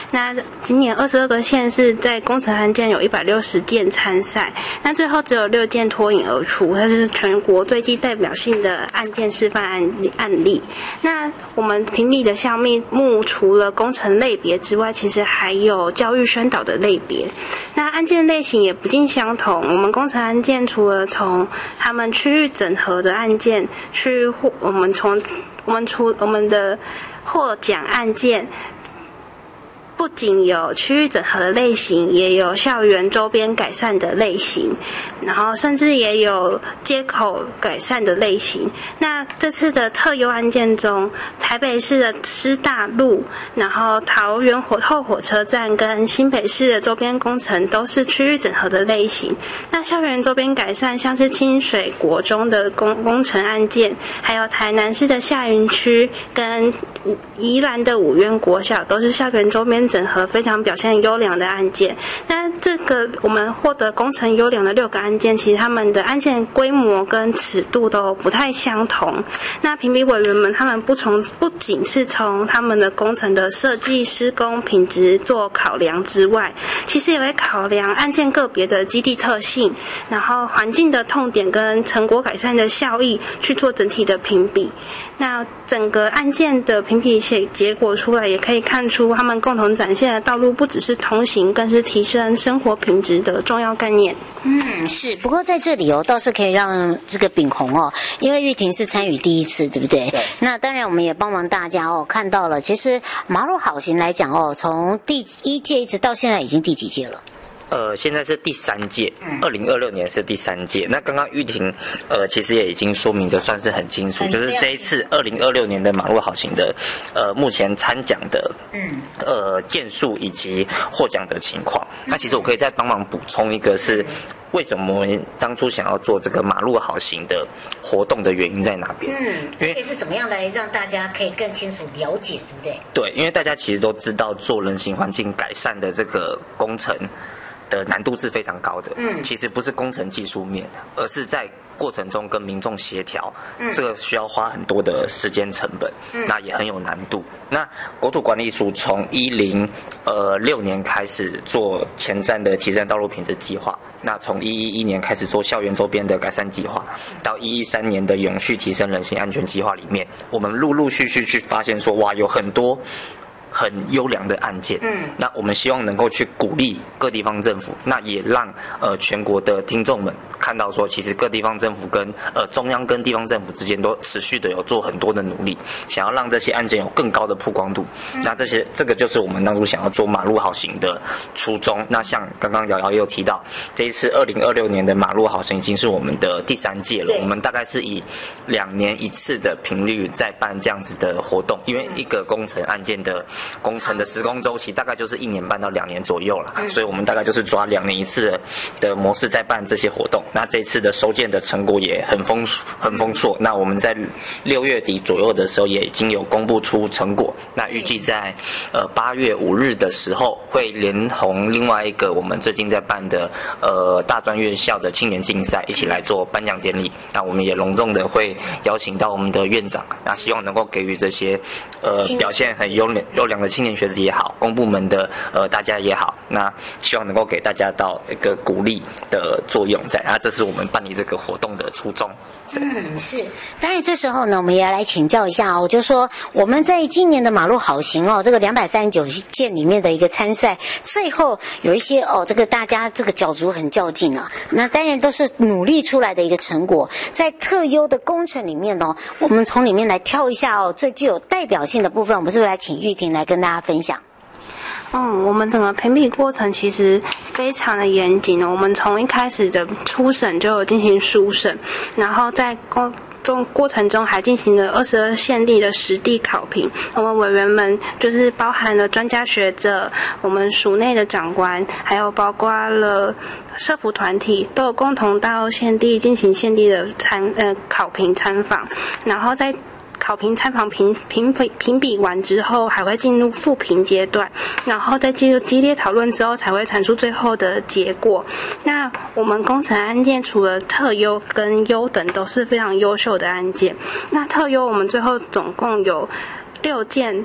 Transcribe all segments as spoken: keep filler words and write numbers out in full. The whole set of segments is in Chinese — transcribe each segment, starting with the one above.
那今年二十二个县市在工程案件有一百六十件参赛，那最后只有六件脱颖而出，它是全国最具代表性的案件示范案例案例。那我们评比的项目除了工程类别之外，其实还有教育宣导的类别。那案件类型也不尽相同，我们工程案件除了从他们区域整合的案件去，我们从我们除我们的获奖案件。不仅有区域整合的类型，也有校园周边改善的类型，然后甚至也有街口改善的类型。那这次的特优案件中，台北市的师大路，然后桃园火后火车站跟新北市的周边工程都是区域整合的类型。那校园周边改善，像是清水国中的工工程案件，还有台南市的下营区跟宜兰的五院国小，都是校园周边整合非常表现优良的案件。那这个我们获得工程优良的六个案件，其实他们的案件规模跟尺度都不太相同。那评比委员们他们不从不仅是从他们的工程的设计施工品质做考量之外，其实也会考量案件个别的基地特性，然后环境的痛点跟成果改善的效益去做整体的评比。那整个案件的评比写结果出来，也可以看出他们共同展现的道路不只是通行，更是提升生活品质的重要概念。 嗯，是。不过在这里哦，倒是可以让这个秉宏哦，因为玉婷是参与第一次，对不对？对。那当然，我们也帮忙大家哦，看到了。其实马路好行来讲哦，从第一届一直到现在，已经第几届了？ 呃，现在是第三届，二零二六年是第三届。那刚刚玉婷，呃，其实也已经说明的算是很清楚，就是这一次二零二六年的马路好行的，呃，目前参奖的，嗯，呃，件数以及获奖的情况。那其实我可以再帮忙补充一个是。为什么我们当初想要做这个马路好行的活动的原因在哪边？ 嗯，因为是怎么样来让大家可以更清楚了解，对不对？ 对，因为大家其实都知道做人行环境改善的这个工程的难度是非常高的。嗯，其实不是工程技术面，而是在过程中跟民众协调，嗯，这个需要花很多的时间成本，嗯，那也很有难度。那国土管理署从一零呃六年开始做前瞻的提升道路品质计划，那从一一一年开始做校园周边的改善计划，到一一三年的永续提升人行安全计划里面，我们陆陆续续去发现说，哇，有很多很优良的案件，嗯，那我们希望能够去鼓励各地方政府，那也让呃全国的听众们看到说，其实各地方政府跟呃中央跟地方政府之间都持续的有做很多的努力，想要让这些案件有更高的曝光度。嗯、那这些这个就是我们当初想要做马路好行的初衷。那像刚刚瑶瑶也有提到，这一次二零二六年的马路好行已经是我们的第三届了，我们大概是以两年一次的频率在办这样子的活动，因为一个工程案件的工程的施工周期大概就是一年半到两年左右了，所以我们大概就是抓两年一次的的模式在办这些活动。那这次的收件的成果也很丰很丰硕。那我们在六月底左右的时候也已经有公布出成果。那预计在呃八月五日的时候会连同另外一个我们最近在办的呃大专院校的青年竞赛一起来做颁奖典礼。那我们也隆重的会邀请到我们的院长，那希望能够给予这些呃表现很优良优良的青年学子也好，公部门的呃大家也好，那希望能够给大家到一个鼓励的作用在，啊，这是我们办理这个活动的初衷。 嗯，是。当然这时候呢，我们也要来请教一下哦，就是说我们在今年的马路好行哦，这个两百三十九件里面的一个参赛，最后有一些哦，这个大家这个角逐很较劲啊，那当然都是努力出来的一个成果。在特优的工程里面哦，我们从里面来挑一下哦，最具有代表性的部分，我们是不是来请玉婷来跟大家分享？ 嗯，我们整个评比过程其实非常的严谨哦。我们从一开始的初审就有进行书审，然后在公中过程中还进行了二十二县地的实地考评。我们委员们就是包含了专家学者、我们署内的长官，还有包括了社福团体，都有共同到县地进行县地的参呃考评参访，然后在考评参访评评评比完之后，还会进入复评阶段，然后在进入激烈讨论之后，才会产出最后的结果。那我们工程案件除了特优跟优等都是非常优秀的案件，那特优我们最后总共有六件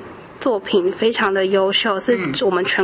作品非常的优秀，是我们全